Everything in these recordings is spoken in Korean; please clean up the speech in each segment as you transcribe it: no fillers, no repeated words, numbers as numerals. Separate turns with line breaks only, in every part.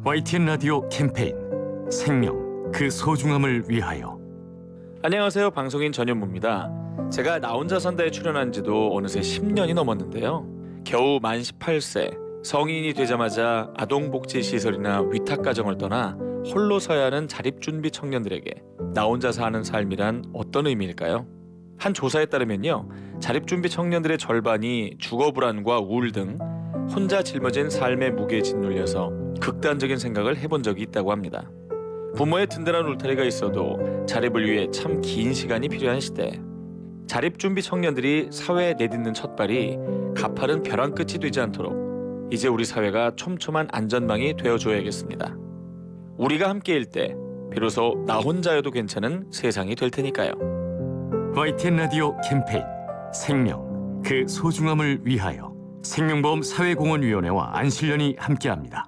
YTN 라디오 캠페인 생명, 그 소중함을 위하여.
안녕하세요. 방송인 전현무입니다. 제가 나 혼자 산다에 출연한 지도 어느새 10년이 넘었는데요. 겨우 만 18세, 성인이 되자마자 아동복지시설이나 위탁가정을 떠나 홀로 서야 하는 자립준비 청년들에게 나 혼자 사는 삶이란 어떤 의미일까요? 한 조사에 따르면요, 자립준비 청년들의 절반이 주거불안과 우울 등 혼자 짊어진 삶의 무게에 짓눌려서 극단적인 생각을 해본 적이 있다고 합니다. 부모의 든든한 울타리가 있어도 자립을 위해 참 긴 시간이 필요한 시대. 자립준비 청년들이 사회에 내딛는 첫발이 가파른 벼랑 끝이 되지 않도록 이제 우리 사회가 촘촘한 안전망이 되어줘야겠습니다. 우리가 함께일 때 비로소 나 혼자여도 괜찮은 세상이 될 테니까요.
YTN 라디오 캠페인 생명, 그 소중함을 위하여 생명보험 사회공헌위원회와 안실련이 함께합니다.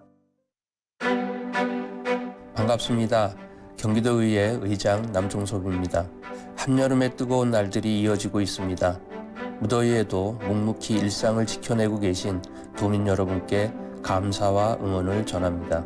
반갑습니다. 경기도의회 의장 남종섭입니다. 한여름의 뜨거운 날들이 이어지고 있습니다. 무더위에도 묵묵히 일상을 지켜내고 계신 도민 여러분께 감사와 응원을 전합니다.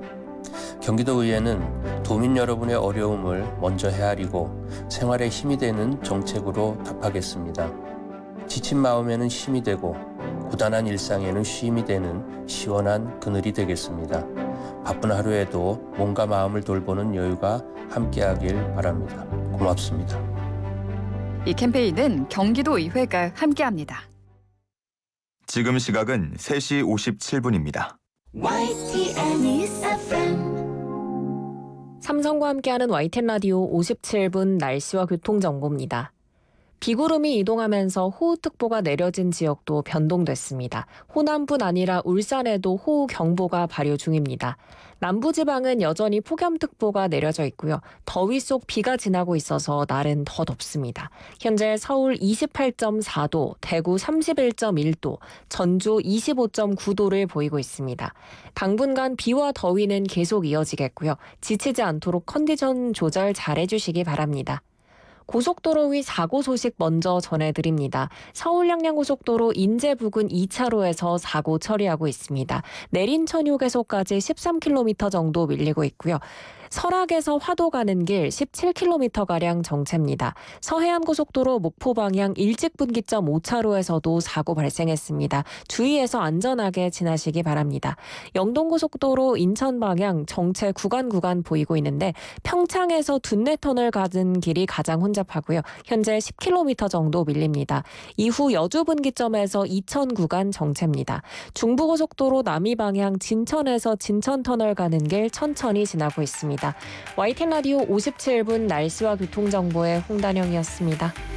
경기도의회는 도민 여러분의 어려움을 먼저 헤아리고 생활에 힘이 되는 정책으로 답하겠습니다. 지친 마음에는 힘이 되고 고단한 일상에는 쉼이 되는 시원한 그늘이 되겠습니다. 바쁜 하루에도 몸과 마음을 돌보는 여유가 함께하길 바랍니다. 고맙습니다.
이 캠페인은 경기도의회가 함께합니다.
지금 시각은 3시 57분입니다.
YTN News FM.
삼성과 함께하는 YTN 라디오 57분 날씨와 교통정보입니다. 비구름이 이동하면서 호우특보가 내려진 지역도 변동됐습니다. 호남뿐 아니라 울산에도 호우경보가 발효 중입니다. 남부지방은 여전히 폭염특보가 내려져 있고요. 더위 속 비가 지나고 있어서 날은 더 덥습니다. 현재 서울 28.4도, 대구 31.1도, 전주 25.9도를 보이고 있습니다. 당분간 비와 더위는 계속 이어지겠고요. 지치지 않도록 컨디션 조절 잘해주시기 바랍니다. 고속도로 위 사고 소식 먼저 전해드립니다. 서울 양양고속도로 인제 부근 2차로에서 사고 처리하고 있습니다. 내린천휴게소까지 13km 정도 밀리고 있고요. 설악에서 화도 가는 길 17km가량 정체입니다. 서해안고속도로 목포 방향 일직분기점 5차로에서도 사고 발생했습니다. 주의해서 안전하게 지나시기 바랍니다. 영동고속도로 인천 방향 정체 구간 보이고 있는데 평창에서 둔내터널 가는 길이 가장 혼잡하고요. 현재 10km 정도 밀립니다. 이후 여주분기점에서 이천 구간 정체입니다. 중부고속도로 남이 방향 진천에서 진천터널 가는 길 천천히 지나고 있습니다. YTN 라디오 57분 날씨와 교통정보의 홍단영이었습니다.